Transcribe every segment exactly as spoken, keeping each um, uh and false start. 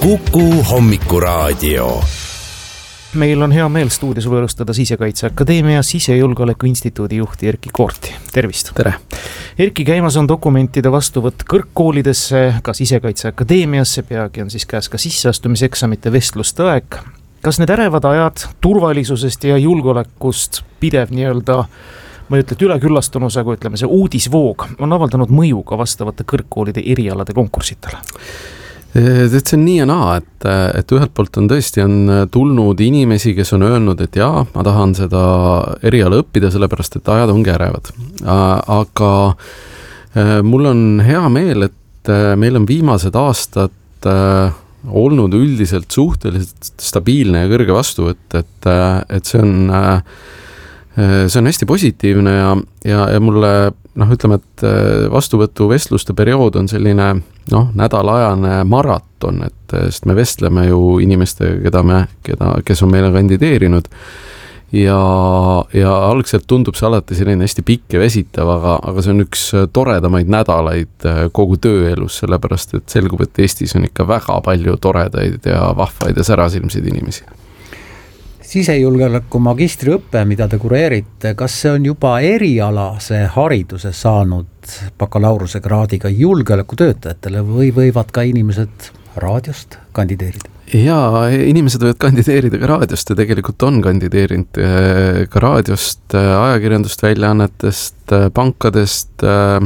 Kuku Hommikuraadio. Meil on hea meel stuudios võõrustada Sisekaitseakadeemia Sisejulgeoleku Instituudi juhti Erkki Koorti. Tervist! Tere! Erkki, käimas on dokumentide vastuvõtt kõrgkoolidesse, ka Sisekaitseakadeemiasse, peagi on siis käes ka sisseastumiseksamite vestluste aeg. Kas need ärevad ajad turvalisusest ja julgeolekust pidev nii-öelda, ma ei ütle, et üleküllastunus, aga ütleme see uudisvoog on avaldanud mõju ka vastavate kõrgkoolide erialade konkursitele? Et see on nii ja naa, et, et ühelt poolt on tõesti on tulnud inimesi, kes on öelnud, et jaa, ma tahan seda eriala õppida, sellepärast et ajad ongi ärevad. Aga mul on hea meel, et meil on viimased aastad olnud üldiselt suhteliselt stabiilne ja kõrge vastuvõtt, et, et see on, see on hästi positiivne ja, ja, ja mulle noh, ütleme, et vastuvõtu vestluste periood on selline noh, nädalajane maraton, et sest me vestleme ju inimestega, keda me, keda, kes on meile kandideerinud ja, ja algselt tundub see alati selline hästi pikk ja vesitav, aga, aga see on üks toredamaid nädalaid kogu tööelus, sellepärast et selgub, et Eestis on ikka väga palju toredaid ja vahvaid ja särasilmsid inimesi. Sisejulgeoleku magistriõppe, mida te kureerite, kas see on juba erialase hariduse saanud bakalaureuse kraadiga julgeolekutöötajatele või võivad ka inimesed raadiost kandideerida? Jaa, inimesed võivad kandideerida ka raadiost ja tegelikult on kandideerinud ka raadiost, ajakirjandust, väljaannetest, pankadest,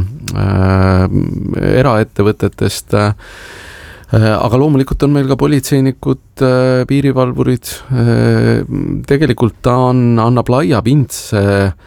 eraettevõtetest. Aga loomulikult on meil ka politseinikud, piirivalvurid, tegelikult ta on, annab laia pindse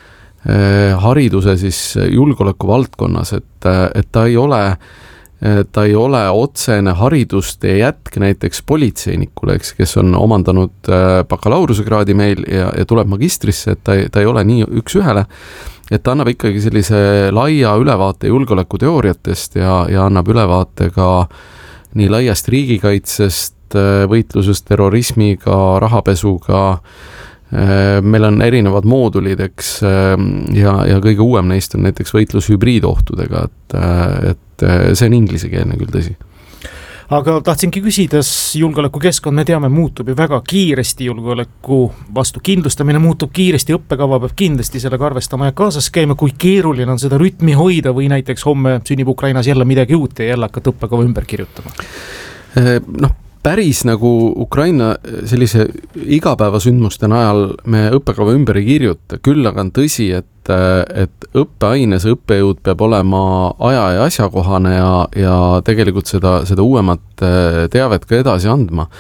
hariduse siis julgeoleku valdkonnas, et, et ta ei ole, ta ei ole otsene hariduste jätk näiteks politseinikule, eks, kes on omandanud bakalaureuskraadi meil ja, ja tuleb magistrisse, et ta ei, ta ei ole nii üks ühele, et ta annab ikkagi sellise laia ülevaate julgeoleku teooriatest ja, ja annab ülevaate ka nii laiast riigikaitsest, võitlusest terrorismiga, rahapesuga. Meil on erinevad moodulid, eks, ja, ja kõige uuem neist on näiteks võitlus hübriidohtudega, et, et see on inglisekeelne küll tõsi. Aga tahtsingi küsida, julgeolekukeskkond, me teame, muutub ju väga kiiresti, julgeoleku vastu kindlustamine muutub kiiresti, õppekava peab kindlasti sellega arvestama ja kaasas käima, kui keeruline on seda rütmi hoida või näiteks homme sünnib Ukrainas jälle midagi uut ja jälle hakata õppekava ümber kirjutama? Noh, päris nagu Ukraina sellise igapäevasündmuste najal me õppekava ümber ei kirjuta, küll aga on tõsi, et, et õppeaines õppejõud peab olema aja ja asjakohane ja, ja tegelikult seda, seda uuemat teavet ka edasi andma.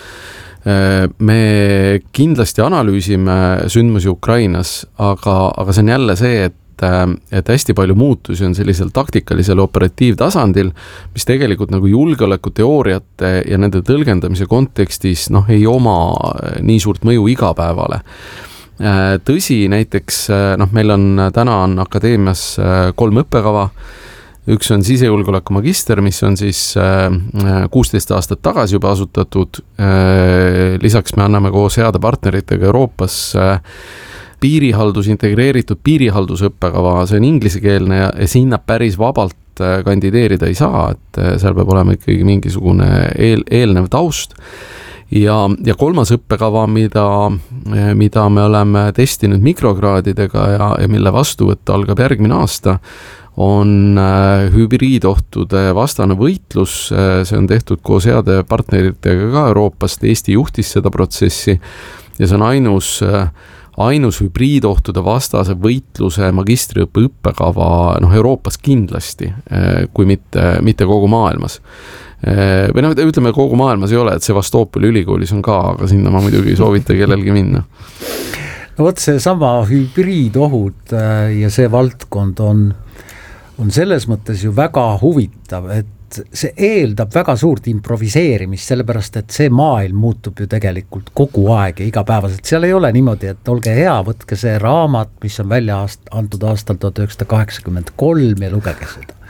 Me kindlasti analüüsime sündmusi Ukrainas, aga, aga see on jälle see, et et hästi palju muutusi on sellisel taktikalisel operatiivtasandil, mis tegelikult nagu julgeolekuteooriate ja nende tõlgendamise kontekstis noh, ei oma nii suurt mõju igapäevale. Tõsi, näiteks noh, meil on täna on akadeemias kolm õppekava, üks on sisejulgeoleku magister, mis on siis kuusteist aastat tagasi juba asutatud, lisaks me anname koos heade partneritega Euroopas piirihaldus, integreeritud piirihaldusõppekava, see on inglisekeelne ja sinna päris vabalt kandideerida ei saa, et seal peab olema ikkagi mingisugune eel, eelnev taust. Ja, ja kolmas õppekava, mida, mida me oleme testinud mikrokraadidega ja, ja mille vastuvõtt algab järgmine aasta, on hübriidohtude vastane võitlus, see on tehtud koos heade partneritega ka Euroopast, Eesti juhtis seda protsessi ja see on ainus ainus hübriidohtude vastase võitluse magistriõppe õppekava noh, Euroopas kindlasti, kui mitte, mitte kogu maailmas. Või noh, ütleme, kogu maailmas ei ole, et Sevastopoli ülikoolis on ka, aga sinna ma muidugi ei soovita kellelgi minna. No võt see sama hübriidohud ja see valdkond on, on selles mõttes ju väga huvitav, et see eeldab väga suurt improviseerimist, sellepärast, et see maailm muutub ju tegelikult kogu aeg ja igapäevaselt. Seal ei ole niimoodi, et olge hea, võtke see raamat, mis on välja aast, antud aastal tuhat üheksasada kaheksakümmend kolm ja lugege seda.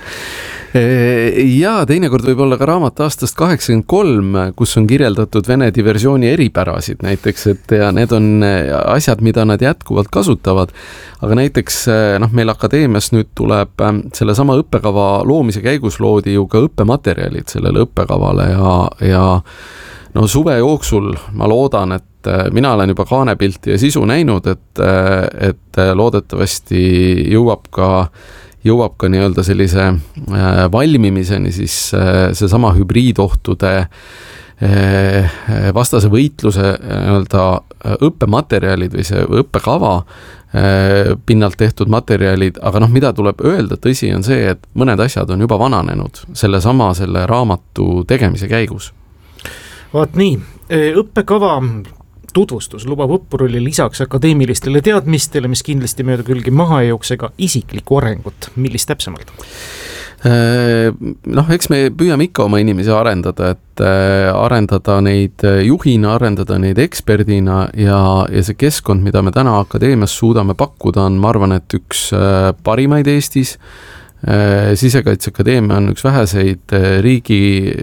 Ja teinekord võib olla ka raamat aastast kaheksakümmend kolm, kus on kirjeldatud Vene diversiooni eripärasid näiteks, et ja need on asjad, mida nad jätkuvalt kasutavad, aga näiteks noh, meil akadeemias nüüd tuleb selle sama õppekava loomise käigus loodi ju ka õppematerjalid sellele õppekavale ja, ja no suve jooksul ma loodan, et mina olen juba kaanepilti ja sisu näinud, et, et loodetavasti jõuab ka jõuab ka nii-öelda sellise valmimiseni siis seesama hübriidohtude vastase võitluse nii-öelda õppematerjalid või see õppekava pinnalt tehtud materjalid, aga noh, mida tuleb öelda, tõsi on see, et mõned asjad on juba vananenud selle sama selle raamatu tegemise käigus. Vaat nii, õppekava tutvustus lubab õppuril lisaks akadeemilistele teadmistele, mis kindlasti mööda külgi maha ei jookse, ka isiklikku arengut. Millist täpsemalt? Noh, eks me püüame ikka oma inimesi arendada, et arendada neid juhina, arendada neid eksperdina ja, ja see keskkond, mida me täna akadeemias suudame pakkuda, on, ma arvan, et üks parimaid Eestis. Sisekaitseakadeemia on üks väheseid riigi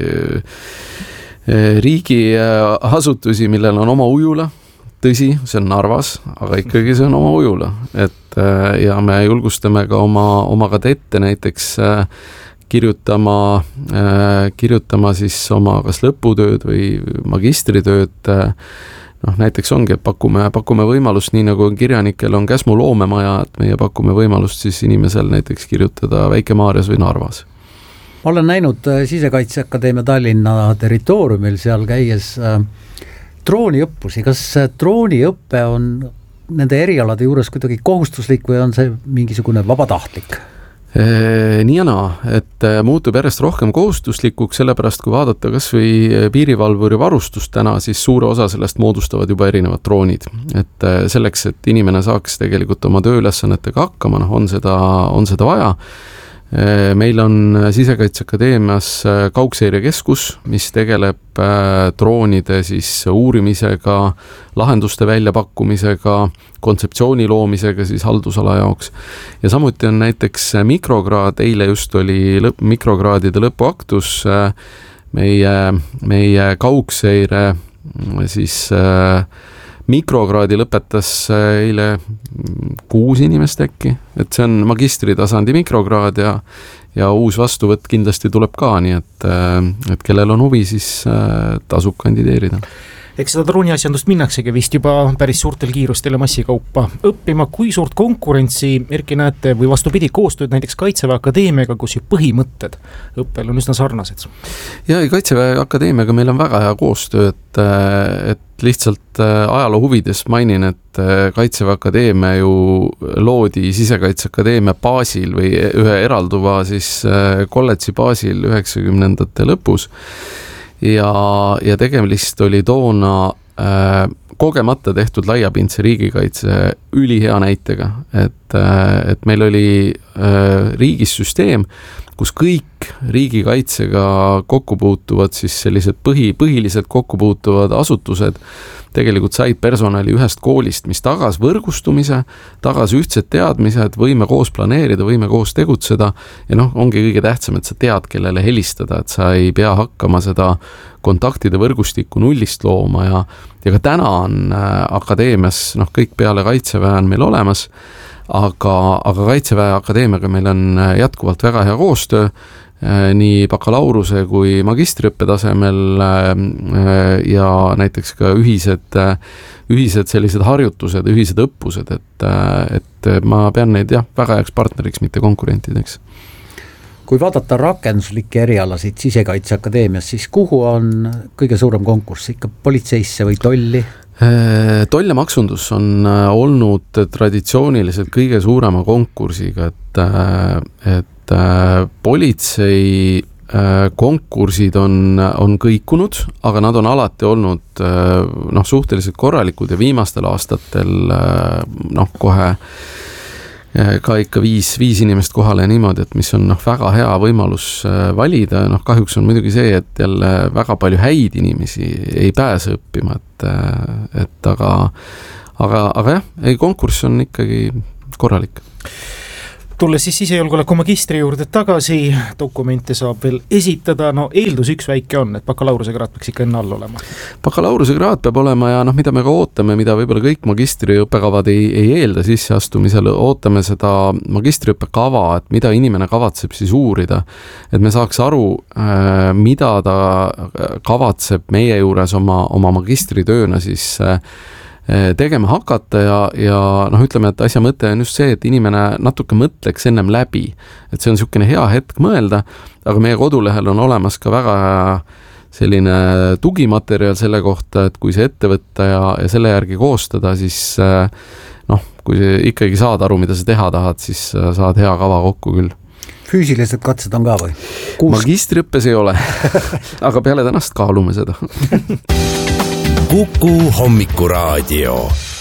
riigi asutusi, millel on oma ujula, tõsi, see on Narvas, aga ikkagi see on oma ujula, et ja me julgustame ka oma, oma kadette näiteks kirjutama, kirjutama siis oma kas lõputööd või magistritööd, noh näiteks ongi, et pakume, pakume võimalust, nii nagu kirjanikel on Käsmu loomemaja, et meie pakume võimalust siis inimesel näiteks kirjutada Väike-Maarjas või Narvas. Ma olen näinud Sisekaitseakadeemia Tallinna territooriumil seal käies äh, drooniõppusi. Kas drooniõppe on nende erialade juures kuidagi kohustuslik või on see mingisugune vabatahtlik? Nii ja naa, et muutub järjest rohkem kohustuslikuks, sellepärast kui vaadata kas või piirivalvuri varustust täna, siis suure osa sellest moodustavad juba erinevad droonid. Et selleks, et inimene saaks tegelikult oma tööülesannetega hakkama, noh, on seda, on seda vaja. Meil on Sisekaitseakadeemias kaugseirekeskus, mis tegeleb droonide siis uurimisega, lahenduste väljapakkumisega, kontseptsiooni loomisega siis haldusala jaoks. Ja samuti on näiteks mikrokraad, eile just oli lõpp, mikrokraadide lõpuaktus, meie, meie kaugseire siis mikrokraadi lõpetas eile kuus inimest äkki, et see on magistritasandi mikrokraad ja, ja uus vastuvõtt kindlasti tuleb ka, nii et, et kellel on huvi, siis tasub kandideerida. Eks seda drooniasjandust minnaksegi vist juba päris suurtel kiirustel ja massikaupa õppima. Kui suurt konkurentsi, Erki, näete või vastupidi koostööd näiteks Kaitseväe Akadeemiaga, kus ju põhimõtted õppel on üsna sarnased? Ja Kaitseväe Akadeemiaga meil on väga hea koostöö, et, et lihtsalt ajaloo huvides mainin, et Kaitseväe Akadeemia ju loodi Sisekaitseakadeemia baasil või ühe eralduva siis kolledži baasil üheksakümnendate lõpus. Ja, ja tegemist oli toona äh, kogemata tehtud laiapindse riigikaitse ülihea näitega, et, äh, et meil oli äh, riigis süsteem, kus kõik riigikaitsega kokku puutuvad, siis sellised põhi, põhilised kokku puutuvad asutused tegelikult said personali ühest koolist, mis tagas võrgustumise, tagas ühtsed teadmised, võime koos planeerida, võime koos tegutseda ja noh, ongi kõige tähtsam, et sa tead, kellele helistada, et sa ei pea hakkama seda kontaktide võrgustikku nullist looma ja, ja ka täna on akadeemias, noh kõik peale Kaitseväe on meil olemas, aga, aga Kaitseväe Akadeemiaga meil on jätkuvalt väga hea koostöö, nii bakalaureuse kui magistriõppe tasemel ja näiteks ka ühised, ühised sellised harjutused, ühised õppused, et, et ma pean neid jah, väga heaks partneriks, mitte konkurentideks. Kui vaadata rakenduslikke erialasid Sisekaitseakadeemias, siis kuhu on kõige suurem konkurss, ikka politseisse või tolli? Toll ja maksundus on olnud traditsiooniliselt kõige suurema konkursiga, et, et politsei konkursid on, on kõikunud, aga nad on alati olnud noh, suhteliselt korralikud ja viimastel aastatel noh, kohe ka ikka viis, viis inimest kohale niimoodi, et mis on noh, väga hea võimalus valida, noh kahjuks on muidugi see, et jälle väga palju häid inimesi ei pääse õppima, et, et aga, aga, aga jah, ei konkurss on ikkagi korralik. tulles siis sisejulgeoleku magistri juurde tagasi, dokumente saab veel esitada, no eeldus üks väike on, et bakalaureusekraad peaks ikka enne all olema. Bakalaureusekraad peab olema ja noh, mida me ka ootame, mida võib-olla kõik magistriõppekavad ei, ei eelda sisseastumisel, ootame seda magistriõppekava, et mida inimene kavatseb siis uurida, et me saaks aru, mida ta kavatseb meie juures oma, oma magistritööna siis tegema hakata ja, ja noh, ütleme, et asja mõte on just see, et inimene natuke mõtleks ennem läbi, et see on niisugune hea hetk mõelda, aga meie kodulehel on olemas ka väga selline tugimaterjal selle kohta, et kui see ette võtta ja, ja selle järgi koostada, siis noh, kui ikkagi saad aru, mida sa teha tahad, siis saad hea kava kokku küll. Füüsilised katsed on ka või? Kuus... Magistriõppes ei ole, aga peale tänast kaalume seda. Kuku Hommikuraadio.